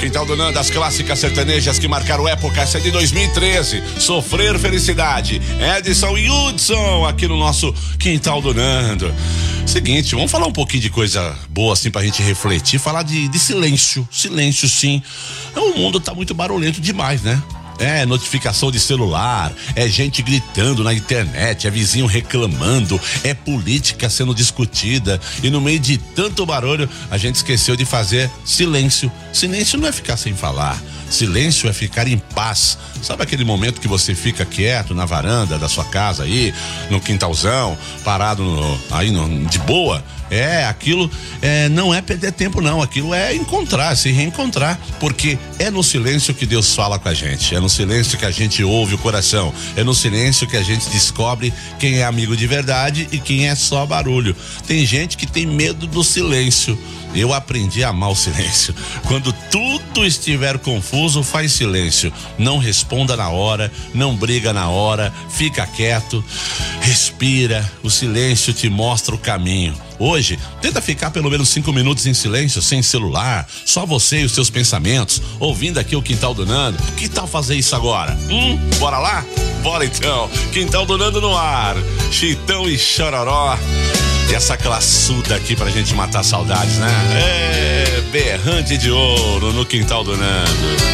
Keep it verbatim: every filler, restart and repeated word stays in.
Quintal do Nando, das clássicas sertanejas que marcaram época, essa é de dois mil e treze. Sofrer Felicidade, Edson e Hudson, aqui no nosso Quintal do Nando. Seguinte, vamos falar um pouquinho de coisa boa assim pra gente refletir, falar de, de silêncio, silêncio sim. O mundo tá muito barulhento demais, né? É notificação de celular, é gente gritando na internet, é vizinho reclamando, é política sendo discutida e no meio de tanto barulho a gente esqueceu de fazer silêncio. Silêncio não é ficar sem falar, silêncio é ficar em paz. Sabe aquele momento que você fica quieto na varanda da sua casa aí, no quintalzão, parado no, aí no, de boa? É, aquilo é, não é perder tempo não, aquilo é encontrar, se reencontrar, porque é no silêncio que Deus fala com a gente, é no silêncio que a gente ouve o coração, é no silêncio que a gente descobre quem é amigo de verdade e quem é só barulho. Tem gente que tem medo do silêncio. Eu aprendi a amar o silêncio. Quando tudo estiver confuso, faz silêncio. Não responda na hora, não briga na hora, fica quieto, respira. O silêncio te mostra o caminho. Hoje, tenta ficar pelo menos cinco minutos em silêncio, sem celular, só você e os seus pensamentos, ouvindo aqui o Quintal do Nando. Que tal fazer isso agora? Hum? Bora lá? Bora então. Quintal do Nando no ar. Chitão e Chororó. E essa classuda aqui pra gente matar saudades, né? É, berrante de ouro no Quintal do Nando.